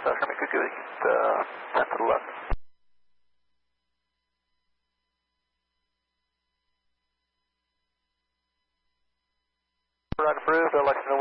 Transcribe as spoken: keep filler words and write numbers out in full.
uh, Hermit Cuckoo, uh, ten to the left. Right approved, I'd like to